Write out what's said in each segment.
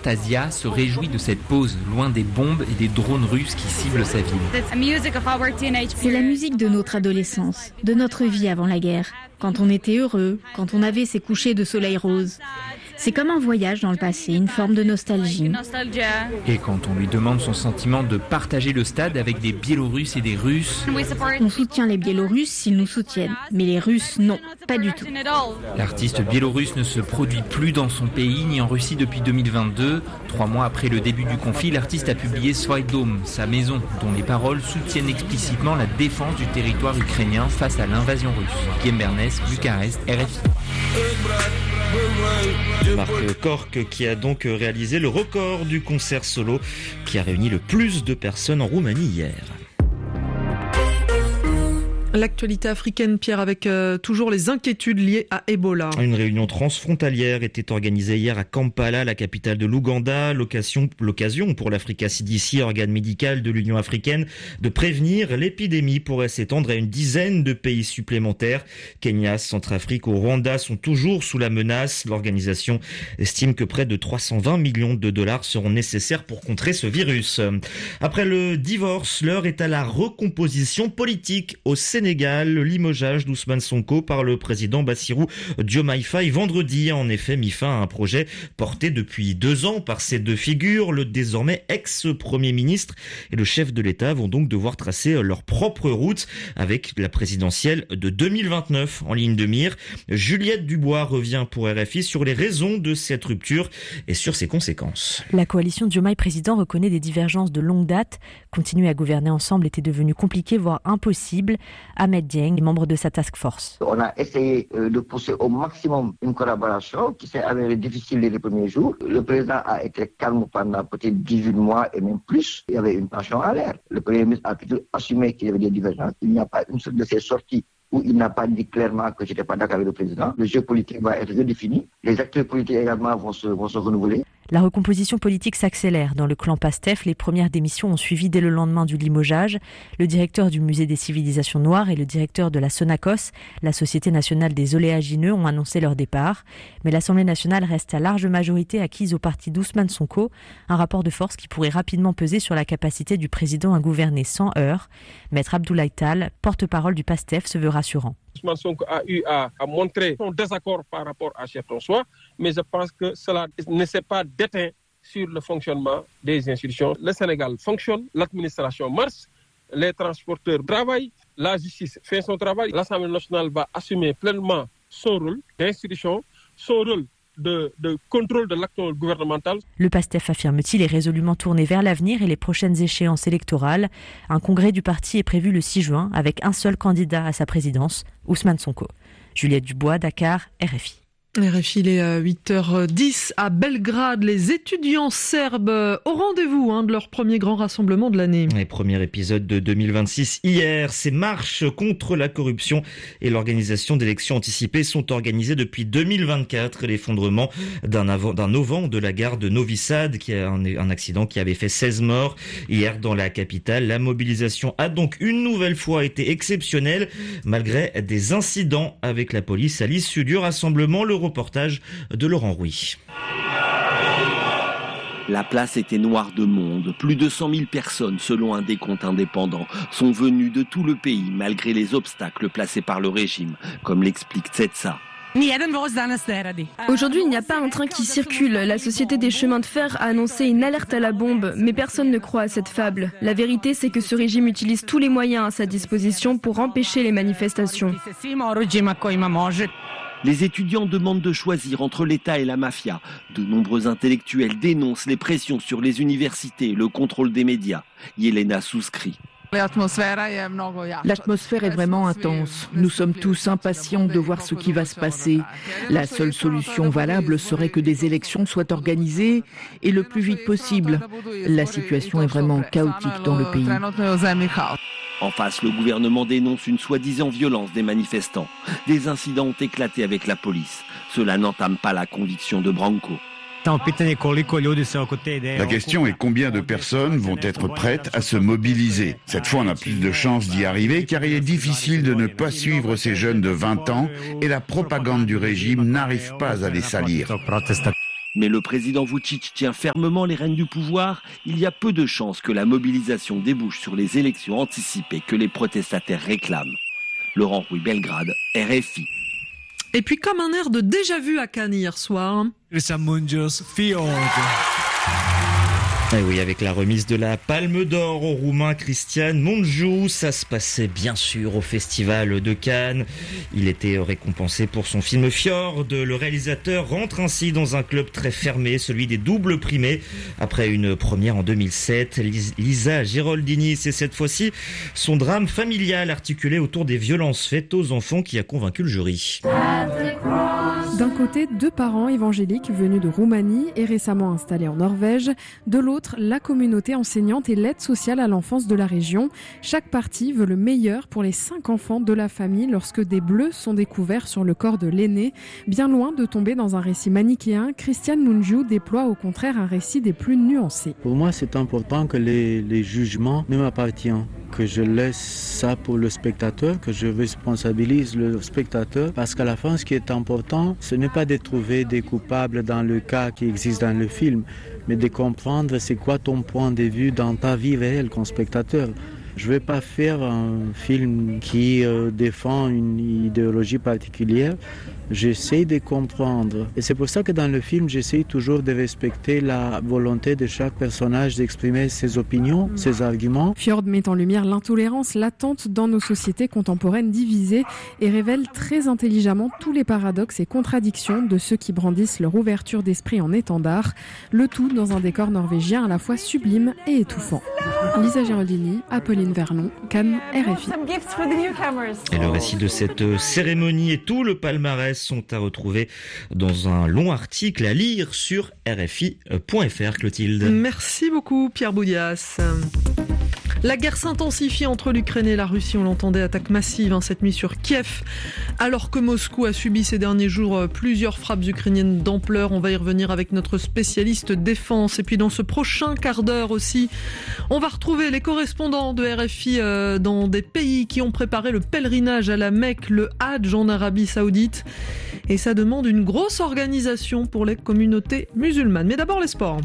Anastasia se réjouit de cette pause, loin des bombes et des drones russes qui ciblent sa ville. C'est la musique de notre adolescence, de notre vie avant la guerre. Quand on était heureux, quand on avait ces couchers de soleil rose. C'est comme un voyage dans le passé, une forme de nostalgie. Et quand on lui demande son sentiment de partager le stade avec des Biélorusses et des Russes... On soutient les Biélorusses s'ils nous soutiennent, mais les Russes, non, pas du tout. L'artiste biélorusse ne se produit plus dans son pays ni en Russie depuis 2022. 3 mois après le début du conflit, l'artiste a publié Svoj dom, sa maison, dont les paroles soutiennent explicitement la défense du territoire ukrainien face à l'invasion russe. Guillaume Bernès, Bucarest, RFI. Marc Corc qui a donc réalisé le record du concert solo qui a réuni le plus de personnes en Roumanie hier. L'actualité africaine, Pierre, avec toujours les inquiétudes liées à Ebola. Une réunion transfrontalière était organisée hier à Kampala, la capitale de l'Ouganda. L'occasion pour l'Africa CDC, organe médical de l'Union africaine, de prévenir l'épidémie pourrait s'étendre à une dizaine de pays supplémentaires. Kenya, Centrafrique ou Rwanda sont toujours sous la menace. L'organisation estime que près de 320 millions de dollars seront nécessaires pour contrer ce virus. Après le divorce, l'heure est à la recomposition politique au Sénégal. Le limogeage d'Ousmane Sonko par le président Bassirou Diomaye Faye vendredi a en effet mis fin à un projet porté depuis 2 ans par ces deux figures. Le désormais ex-premier ministre et le chef de l'État vont donc devoir tracer leur propre route avec la présidentielle de 2029 en ligne de mire. Juliette Dubois revient pour RFI sur les raisons de cette rupture et sur ses conséquences. La coalition Diomaye président reconnaît des divergences de longue date. Continuer à gouverner ensemble était devenu compliqué, voire impossible. Ahmed Dieng, membre de sa task force. On a essayé de pousser au maximum une collaboration qui s'est avérée difficile les premiers jours. Le président a été calme pendant peut-être 18 mois et même plus. Il y avait une tension à l'air. Le premier ministre a toujours assumé qu'il y avait des divergences. Il n'y a pas une seule de ses sorties où il n'a pas dit clairement que je n'étais pas d'accord avec le président. Le jeu politique va être redéfini. Les acteurs politiques également vont se renouveler. La recomposition politique s'accélère. Dans le clan PASTEF, les premières démissions ont suivi dès le lendemain du limogeage. Le directeur du Musée des civilisations noires et le directeur de la Sonacos, la Société nationale des oléagineux, ont annoncé leur départ. Mais l'Assemblée nationale reste à large majorité acquise au parti d'Ousmane Sonko, un rapport de force qui pourrait rapidement peser sur la capacité du président à gouverner sans heurts. Maître Abdoulaye Tall, porte-parole du PASTEF, se veut rassurant. Ousmane Sonko a eu à montrer son désaccord par rapport à certains choix, mais je pense que cela ne s'est pas déteint sur le fonctionnement des institutions. Le Sénégal fonctionne, l'administration marche, les transporteurs travaillent, la justice fait son travail. L'Assemblée nationale va assumer pleinement son rôle d'institution, son rôle de contrôle de l'acte gouvernemental. Le PASTEF, affirme-t-il, est résolument tourné vers l'avenir et les prochaines échéances électorales. Un congrès du parti est prévu le 6 juin avec un seul candidat à sa présidence, Ousmane Sonko. Juliette Dubois, Dakar, RFI. RFI, il est 8h10 à Belgrade. Les étudiants serbes au rendez-vous de leur premier grand rassemblement de l'année. Les premiers épisodes de 2026 hier. Ces marches contre la corruption et l'organisation d'élections anticipées sont organisées depuis 2024. L'effondrement d'un auvent de la gare de Novi Sad, qui a un accident qui avait fait 16 morts hier dans la capitale. La mobilisation a donc une nouvelle fois été exceptionnelle malgré des incidents avec la police à l'issue du rassemblement. Le reportage de Laurent Rouy. La place était noire de monde. Plus de 100 000 personnes, selon un décompte indépendant, sont venues de tout le pays malgré les obstacles placés par le régime, comme l'explique Tsetsa. Aujourd'hui, il n'y a pas un train qui circule. La Société des chemins de fer a annoncé une alerte à la bombe, mais personne ne croit à cette fable. La vérité, c'est que ce régime utilise tous les moyens à sa disposition pour empêcher les manifestations. Les étudiants demandent de choisir entre l'État et la mafia. De nombreux intellectuels dénoncent les pressions sur les universités et le contrôle des médias. Yelena souscrit. L'atmosphère est vraiment intense. Nous sommes tous impatients de voir ce qui va se passer. La seule solution valable serait que des élections soient organisées et le plus vite possible. La situation est vraiment chaotique dans le pays. En face, le gouvernement dénonce une soi-disant violence des manifestants. Des incidents ont éclaté avec la police. Cela n'entame pas la conviction de Branco. La question est combien de personnes vont être prêtes à se mobiliser. Cette fois, on a plus de chances d'y arriver car il est difficile de ne pas suivre ces jeunes de 20 ans et la propagande du régime n'arrive pas à les salir. Mais le président Vučić tient fermement les rênes du pouvoir. Il y a peu de chances que la mobilisation débouche sur les élections anticipées que les protestataires réclament. Laurent Rouy, Belgrade, RFI. Et puis comme un air de déjà-vu à Cannes hier soir. Et oui, avec la remise de la Palme d'Or au Roumain Cristian Mungiu, ça se passait bien sûr au Festival de Cannes. Il était récompensé pour son film Fjord. Le réalisateur rentre ainsi dans un club très fermé, celui des doubles primés. Après une première en 2007, Lisa Geraldini, c'est cette fois-ci son drame familial articulé autour des violences faites aux enfants qui a convaincu le jury. D'un côté, 2 parents évangéliques venus de Roumanie et récemment installés en Norvège. De l'autre, la communauté enseignante et l'aide sociale à l'enfance de la région. Chaque partie veut le meilleur pour les 5 enfants de la famille lorsque des bleus sont découverts sur le corps de l'aîné. Bien loin de tomber dans un récit manichéen, Cristian Mungiu déploie au contraire un récit des plus nuancés. Pour moi, c'est important que les jugements ne m'appartiennent, que je laisse ça pour le spectateur, que je responsabilise le spectateur, parce qu'à la fin, ce qui est important, ce n'est pas de trouver des coupables dans le cas qui existe dans le film, mais de comprendre c'est quoi ton point de vue dans ta vie réelle comme spectateur. Je ne vais pas faire un film qui défend une idéologie particulière. J'essaie de comprendre. Et c'est pour ça que dans le film, j'essaie toujours de respecter la volonté de chaque personnage d'exprimer ses opinions, ses arguments. Fjord met en lumière l'intolérance latente dans nos sociétés contemporaines divisées et révèle très intelligemment tous les paradoxes et contradictions de ceux qui brandissent leur ouverture d'esprit en étendard. Le tout dans un décor norvégien à la fois sublime et étouffant. Lisa Geraldini, Apolline Verlon, Cannes, RFI. Et le récit de cette cérémonie et tout le palmarès sont à retrouver dans un long article à lire sur rfi.fr. Clotilde. Merci beaucoup Pierre Boudias. La guerre s'intensifie entre l'Ukraine et la Russie, on l'entendait, attaque massive cette nuit sur Kiev, alors que Moscou a subi ces derniers jours plusieurs frappes ukrainiennes d'ampleur. On va y revenir avec notre spécialiste défense. Et puis dans ce prochain quart d'heure aussi, on va retrouver les correspondants de RFI dans des pays qui ont préparé le pèlerinage à la Mecque, le Hadj en Arabie Saoudite. Et ça demande une grosse organisation pour les communautés musulmanes. Mais d'abord les sports.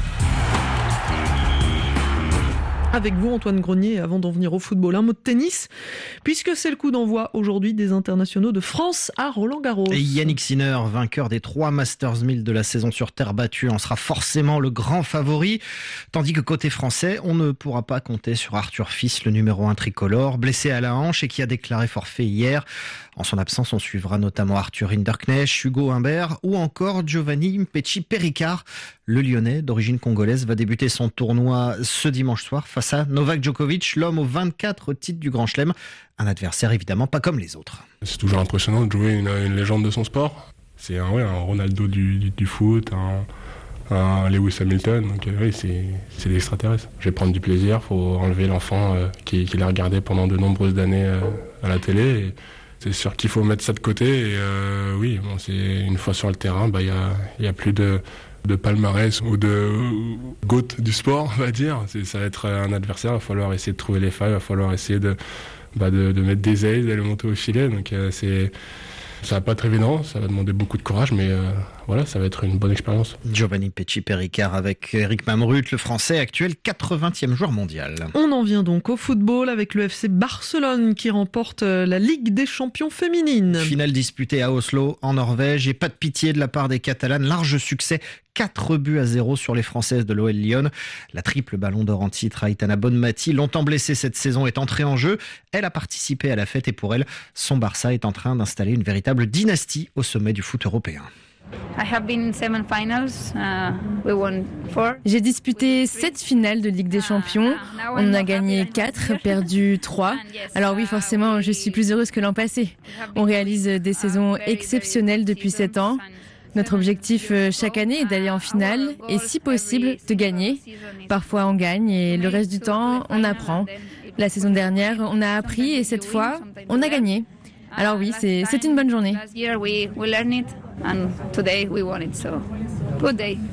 Avec vous Antoine Grenier, avant d'en venir au football, un mot de tennis, puisque c'est le coup d'envoi aujourd'hui des internationaux de France à Roland-Garros. Et Yannick Sinner, vainqueur des 3 Masters 1000 de la saison sur terre battue, en sera forcément le grand favori, tandis que côté français, on ne pourra pas compter sur Arthur Fils, le numéro 1 tricolore, blessé à la hanche et qui a déclaré forfait hier. En son absence, on suivra notamment Arthur Hinderknecht, Hugo Humbert ou encore Giovanni Mpetshi-Perricard. Le Lyonnais, d'origine congolaise, va débuter son tournoi ce dimanche soir face à Novak Djokovic, l'homme aux 24 titres du Grand Chelem. Un adversaire évidemment pas comme les autres. C'est toujours impressionnant de jouer une légende de son sport. C'est un Ronaldo du foot, un Lewis Hamilton. Donc oui, c'est l'extraterrestre. Je vais prendre du plaisir, il faut enlever l'enfant qui l'a regardé pendant de nombreuses années à la télé. Et c'est sûr qu'il faut mettre ça de côté. Et oui, c'est une fois sur le terrain, y a plus de palmarès ou de GOAT du sport, on va dire. Ça va être un adversaire, il va falloir essayer de trouver les failles, il va falloir essayer de mettre des ailes, d'aller monter au filet. Donc ça va pas être évident, ça va demander beaucoup de courage, mais voilà, ça va être une bonne expérience. Giovanni Mpetshi-Perricard avec Eric Mamrut, le Français actuel 80e joueur mondial. On en vient donc au football avec le FC Barcelone qui remporte la Ligue des champions féminines. Finale disputée à Oslo, en Norvège, et pas de pitié de la part des Catalanes, large succès. 4-0 sur les Françaises de l'OL Lyon. La triple ballon d'or en titre, Aitana Bonmati, longtemps blessée cette saison, est entrée en jeu. Elle a participé à la fête et pour elle, son Barça est en train d'installer une véritable dynastie au sommet du foot européen. J'ai disputé 7 finales de Ligue des Champions. On en a gagné 4, perdu 3. Alors oui, forcément, je suis plus heureuse que l'an passé. On réalise des saisons exceptionnelles depuis 7 ans. Notre objectif chaque année est d'aller en finale et si possible de gagner. Parfois on gagne et le reste du temps on apprend. La saison dernière on a appris et cette fois on a gagné. Alors oui, c'est une bonne journée.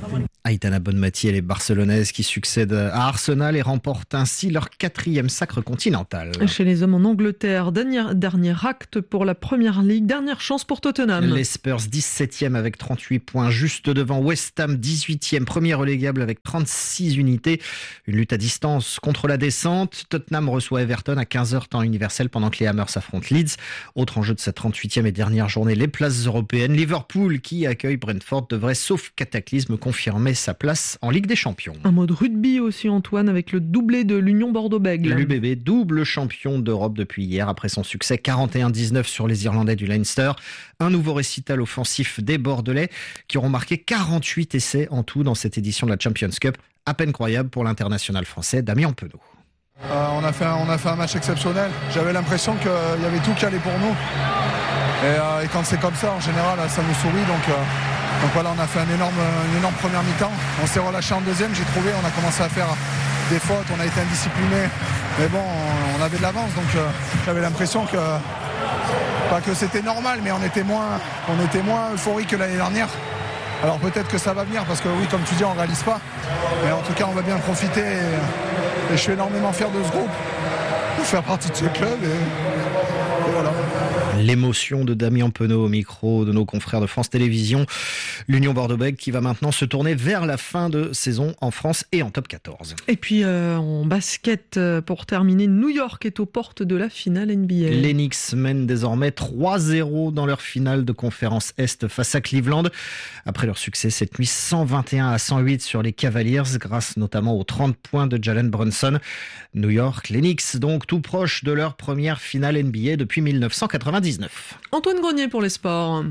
Aitana Bonmati et les Barcelonaises qui succèdent à Arsenal et remportent ainsi leur 4e sacre continental. Chez les hommes en Angleterre, dernier acte pour la Première Ligue, dernière chance pour Tottenham. Les Spurs 17e avec 38 points, juste devant West Ham 18e, premier relégable avec 36 unités. Une lutte à distance contre la descente. Tottenham reçoit Everton à 15h temps universel pendant que les Hammers affrontent Leeds. Autre enjeu de cette 38e et dernière journée, les places européennes. Liverpool qui accueille Brentford devrait, sauf cataclysme, confirmer sa place en Ligue des Champions. Un mot de rugby aussi, Antoine, avec le doublé de l'Union Bordeaux-Bègles. L'UBB, double champion d'Europe depuis hier, après son succès 41-19 sur les Irlandais du Leinster. Un nouveau récital offensif des Bordelais qui auront marqué 48 essais en tout dans cette édition de la Champions Cup. À peine croyable pour l'international français Damien Penaud. On a fait un match exceptionnel. J'avais l'impression qu'il y avait tout qui allait pour nous. Et quand c'est comme ça, en général, ça nous sourit. Donc voilà, on a fait une énorme première mi-temps. On s'est relâché en deuxième, j'ai trouvé. On a commencé à faire des fautes, on a été indisciplinés. Mais bon, on avait de l'avance. Donc j'avais l'impression que, pas que c'était normal, mais on était moins euphorique que l'année dernière. Alors peut-être que ça va venir, parce que oui, comme tu dis, on ne réalise pas. Mais en tout cas, on va bien profiter. Et je suis énormément fier de ce groupe, de faire partie de ce club. Et voilà. L'émotion de Damien Penaud au micro de nos confrères de France Télévisions. L'Union Bordeaux-Bègles qui va maintenant se tourner vers la fin de saison en France et en top 14. Et puis en basket, pour terminer, New York est aux portes de la finale NBA. Les Knicks mènent désormais 3-0 dans leur finale de conférence Est face à Cleveland. Après leur succès cette nuit 121-108 sur les Cavaliers, grâce notamment aux 30 points de Jalen Brunson. New York, les Knicks donc tout proches de leur première finale NBA depuis 1999. Antoine Grenier pour les sports.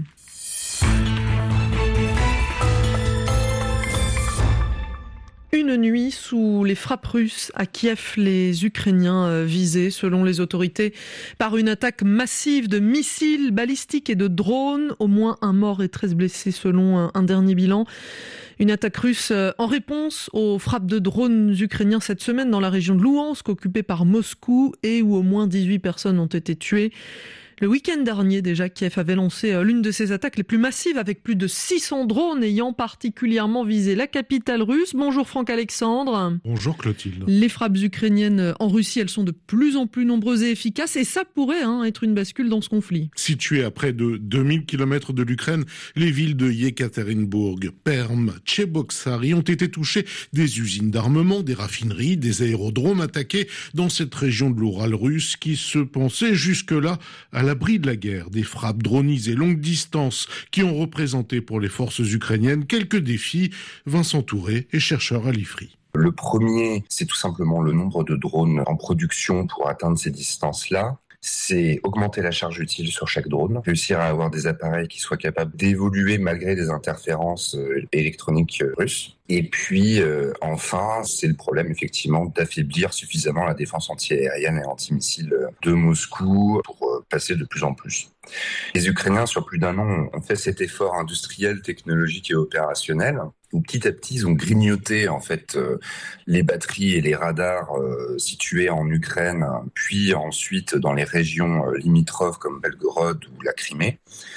Une nuit sous les frappes russes à Kiev, les Ukrainiens visés, selon les autorités, par une attaque massive de missiles balistiques et de drones. Au moins un mort et 13 blessés selon un dernier bilan. Une attaque russe en réponse aux frappes de drones ukrainiens cette semaine dans la région de Louhansk, occupée par Moscou, et où au moins 18 personnes ont été tuées. Le week-end dernier, déjà, Kiev avait lancé l'une de ses attaques les plus massives, avec plus de 600 drones ayant particulièrement visé la capitale russe. Bonjour Franck Alexandre. Bonjour Clotilde. Les frappes ukrainiennes en Russie, elles sont de plus en plus nombreuses et efficaces, et ça pourrait être une bascule dans ce conflit. Situées à près de 2000 km de l'Ukraine, les villes de Yekaterinbourg, Perm, Tcheboksary ont été touchées. Des usines d'armement, des raffineries, des aérodromes attaqués dans cette région de l'Oural russe qui se pensait jusque-là à l'abri de la guerre. Des frappes dronisées longue distance qui ont représenté pour les forces ukrainiennes quelques défis. Vincent Touré est chercheur à l'IFRI. Le premier, c'est tout simplement le nombre de drones en production pour atteindre ces distances-là. C'est augmenter la charge utile sur chaque drone, réussir à avoir des appareils qui soient capables d'évoluer malgré des interférences électroniques russes. Et puis, enfin, c'est le problème, effectivement, d'affaiblir suffisamment la défense anti-aérienne et anti-missile de Moscou pour passer de plus en plus. Les Ukrainiens, sur plus d'un an, ont fait cet effort industriel, technologique et opérationnel, où petit à petit, ils ont grignoté, en fait, les batteries et les radars situés en Ukraine, puis ensuite dans les régions limitrophes comme Belgorod ou la Crimée,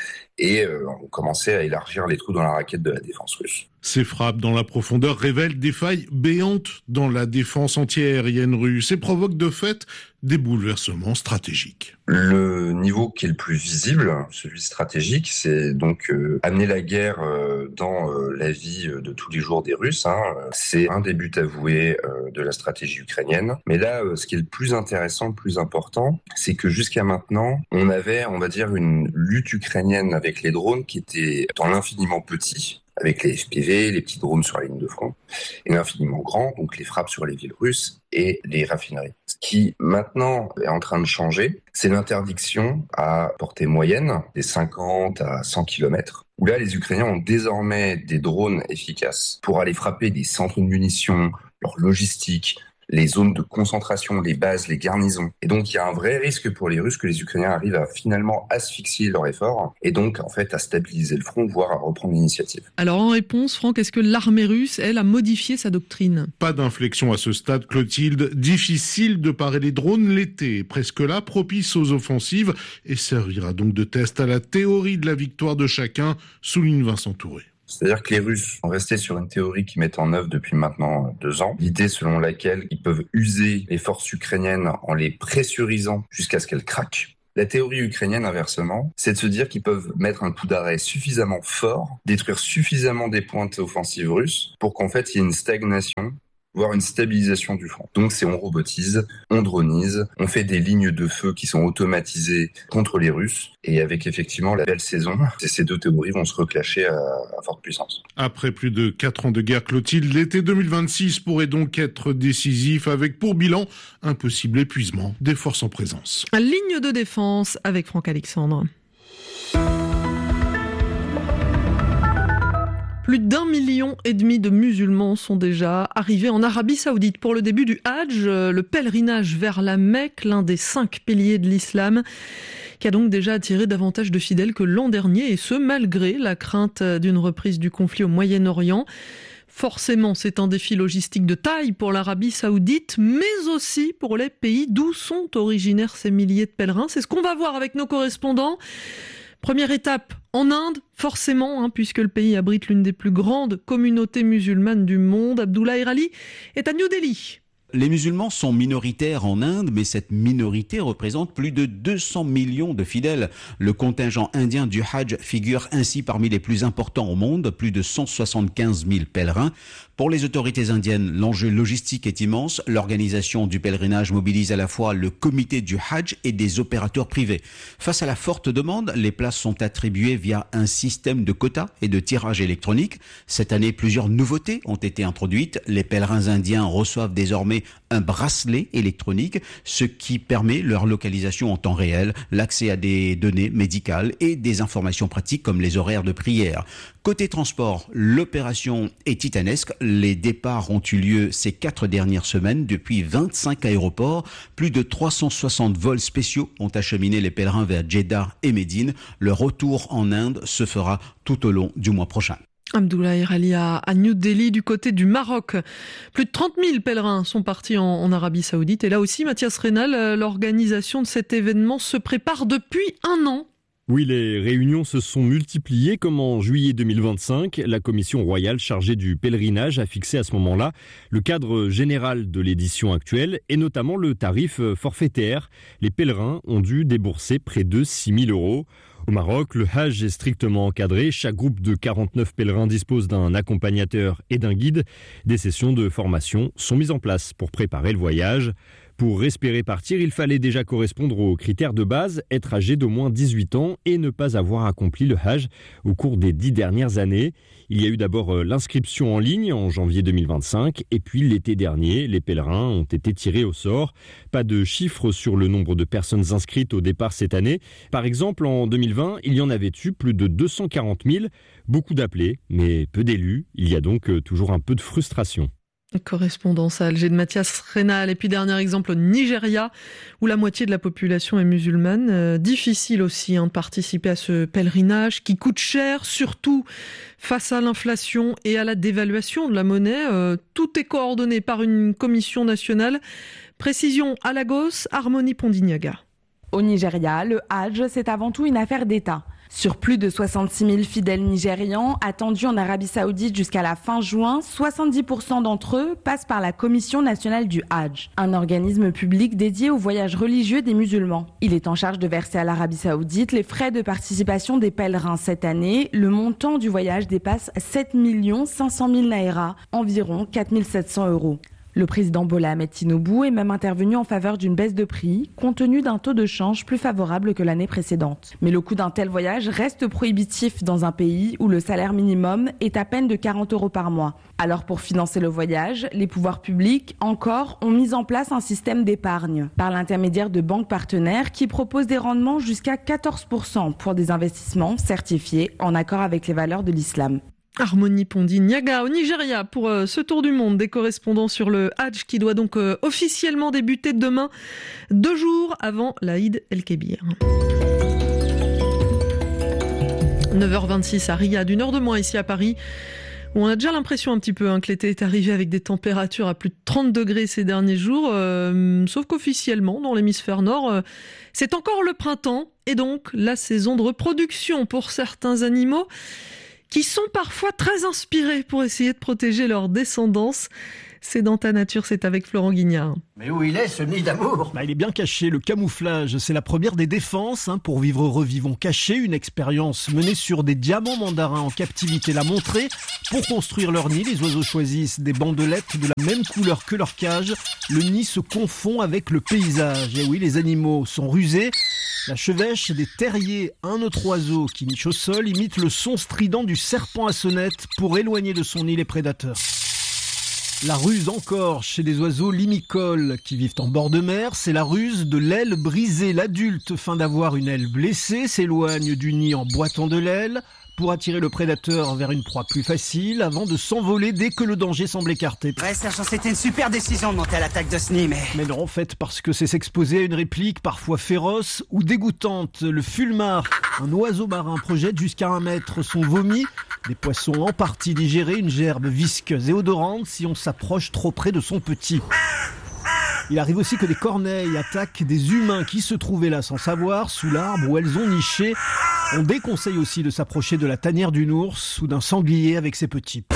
et ont commencé à élargir les trous dans la raquette de la défense russe. Ces frappes dans la profondeur révèlent des failles béantes dans la défense antiaérienne russe et provoquent de fait des bouleversements stratégiques. Le niveau qui est le plus visible, celui stratégique, c'est donc amener la guerre dans la vie de tous les jours des Russes. C'est un des buts avoués de la stratégie ukrainienne. Mais là, ce qui est le plus intéressant, le plus important, c'est que jusqu'à maintenant, on avait, on va dire, une lutte ukrainienne avec les drones qui était dans l'infiniment petit, avec les FPV, les petits drones sur la ligne de front, et l'infiniment grand, donc les frappes sur les villes russes et les raffineries. Ce qui maintenant est en train de changer, c'est l'interdiction à portée moyenne, des 50 à 100 km, où là les Ukrainiens ont désormais des drones efficaces pour aller frapper des centres de munitions, leur logistique, les zones de concentration, les bases, les garnisons. Et donc, il y a un vrai risque pour les Russes que les Ukrainiens arrivent à finalement asphyxier leur effort et donc, en fait, à stabiliser le front, voire à reprendre l'initiative. Alors, en réponse, Franck, est-ce que l'armée russe, elle, a modifié sa doctrine ? Pas d'inflexion à ce stade, Clotilde. Difficile de parer les drones l'été. Presque là, propice aux offensives et servira donc de test à la théorie de la victoire de chacun, souligne Vincent Touré. C'est-à-dire que les Russes sont restés sur une théorie qu'ils mettent en œuvre depuis maintenant 2 ans. L'idée selon laquelle ils peuvent user les forces ukrainiennes en les pressurisant jusqu'à ce qu'elles craquent. La théorie ukrainienne, inversement, c'est de se dire qu'ils peuvent mettre un coup d'arrêt suffisamment fort, détruire suffisamment des pointes offensives russes pour qu'en fait il y ait une stagnation, voire une stabilisation du front. Donc on robotise, on dronise, on fait des lignes de feu qui sont automatisées contre les Russes, et avec effectivement la belle saison, ces 2 théories vont se reclasher à forte puissance. Après plus de 4 ans de guerre, Clotilde, l'été 2026 pourrait donc être décisif, avec pour bilan un possible épuisement des forces en présence. Ligne de défense avec Franck Alexandre. Plus d'1,5 million de musulmans sont déjà arrivés en Arabie Saoudite pour le début du Hajj, le pèlerinage vers la Mecque, l'un des 5 piliers de l'islam, qui a donc déjà attiré davantage de fidèles que l'an dernier, et ce malgré la crainte d'une reprise du conflit au Moyen-Orient. Forcément, c'est un défi logistique de taille pour l'Arabie Saoudite, mais aussi pour les pays d'où sont originaires ces milliers de pèlerins. C'est ce qu'on va voir avec nos correspondants. Première étape en Inde, forcément, puisque le pays abrite l'une des plus grandes communautés musulmanes du monde. Abdullah Irali est à New Delhi. Les musulmans sont minoritaires en Inde, mais cette minorité représente plus de 200 millions de fidèles. Le contingent indien du Hajj figure ainsi parmi les plus importants au monde, plus de 175 000 pèlerins. Pour les autorités indiennes, l'enjeu logistique est immense. L'organisation du pèlerinage mobilise à la fois le comité du Hajj et des opérateurs privés. Face à la forte demande, les places sont attribuées via un système de quotas et de tirage électronique. Cette année, plusieurs nouveautés ont été introduites. Les pèlerins indiens reçoivent désormais un bracelet électronique, ce qui permet leur localisation en temps réel, l'accès à des données médicales et des informations pratiques comme les horaires de prière. Côté transport, l'opération est titanesque. Les départs ont eu lieu ces 4 dernières semaines depuis 25 aéroports. Plus de 360 vols spéciaux ont acheminé les pèlerins vers Jeddah et Médine. Le retour en Inde se fera tout au long du mois prochain. Abdullah Irali à New Delhi, du côté du Maroc. Plus de 30 000 pèlerins sont partis en Arabie Saoudite. Et là aussi, Mathias Reynal, l'organisation de cet événement se prépare depuis 1 an. Oui, les réunions se sont multipliées, comme en juillet 2025. La commission royale chargée du pèlerinage a fixé à ce moment-là le cadre général de l'édition actuelle et notamment le tarif forfaitaire. Les pèlerins ont dû débourser près de 6 000 €. Au Maroc, le Hajj est strictement encadré. Chaque groupe de 49 pèlerins dispose d'un accompagnateur et d'un guide. Des sessions de formation sont mises en place pour préparer le voyage. Pour espérer partir, il fallait déjà correspondre aux critères de base, être âgé d'au moins 18 ans et ne pas avoir accompli le Hajj au cours des 10 dernières années. Il y a eu d'abord l'inscription en ligne en janvier 2025 et puis l'été dernier, les pèlerins ont été tirés au sort. Pas de chiffres sur le nombre de personnes inscrites au départ cette année. Par exemple, en 2020, il y en avait eu plus de 240 000, beaucoup d'appelés, mais peu d'élus. Il y a donc toujours un peu de frustration. Correspondance à Alger de Mathias Reynal. Et puis dernier exemple au Nigeria, où la moitié de la population est musulmane. Difficile aussi de participer à ce pèlerinage qui coûte cher, surtout face à l'inflation et à la dévaluation de la monnaie. Tout est coordonné par une commission nationale. Précision à Lagos, Harmonie Pondignaga. Au Nigeria, le Hajj, c'est avant tout une affaire d'État. Sur plus de 66 000 fidèles nigérians attendus en Arabie Saoudite jusqu'à la fin juin, 70% d'entre eux passent par la Commission nationale du Hajj, un organisme public dédié au voyage religieux des musulmans. Il est en charge de verser à l'Arabie Saoudite les frais de participation des pèlerins. Cette année, le montant du voyage dépasse 7 500 000 naira, environ 4 700 €. Le président Bola Ahmed Tinubu est même intervenu en faveur d'une baisse de prix, compte tenu d'un taux de change plus favorable que l'année précédente. Mais le coût d'un tel voyage reste prohibitif dans un pays où le salaire minimum est à peine de 40 € par mois. Alors pour financer le voyage, les pouvoirs publics, encore, ont mis en place un système d'épargne, par l'intermédiaire de banques partenaires qui proposent des rendements jusqu'à 14% pour des investissements certifiés en accord avec les valeurs de l'islam. Harmonie Pondignaga au Nigeria pour ce tour du monde des correspondants sur le Hajj qui doit donc officiellement débuter demain, 2 jours avant l'Aïd el-Kébir. 9h26 à Riyad, 1 heure de moins ici à Paris, où on a déjà l'impression un petit peu que l'été est arrivé avec des températures à plus de 30 degrés ces derniers jours, sauf qu'officiellement dans l'hémisphère nord, c'est encore le printemps et donc la saison de reproduction pour certains animaux qui sont parfois très inspirés pour essayer de protéger leur descendance. C'est dans Ta Nature, c'est avec Florent Guignard. Mais où il est, ce nid d'amour ? Il est bien caché, le camouflage, c'est la première des défenses. Pour vivre heureux, vivons cachés. Une expérience menée sur des diamants mandarins en captivité l'a montré. Pour construire leur nid, les oiseaux choisissent des bandelettes de la même couleur que leur cage. Le nid se confond avec le paysage. Et oui, les animaux sont rusés. La chevêche des terriers, un autre oiseau qui niche au sol, imite le son strident du serpent à sonnette pour éloigner de son nid les prédateurs. La ruse encore chez les oiseaux limicoles qui vivent en bord de mer, c'est la ruse de l'aile brisée. L'adulte, fin d'avoir une aile blessée, s'éloigne du nid en boitant de l'aile pour attirer le prédateur vers une proie plus facile avant de s'envoler dès que le danger semble écarté. Ouais, sergent, c'était une super décision de monter à l'attaque de ce nid, Mais non, en fait, parce que c'est s'exposer à une réplique parfois féroce ou dégoûtante. Le fulmar, un oiseau marin, projette jusqu'à 1 mètre son vomi. Des poissons en partie digérés, une gerbe visqueuse et odorante si on s'approche trop près de son petit. Il arrive aussi que des corneilles attaquent des humains qui se trouvaient là sans savoir, sous l'arbre où elles ont niché. On déconseille aussi de s'approcher de la tanière d'une ours ou d'un sanglier avec ses petits.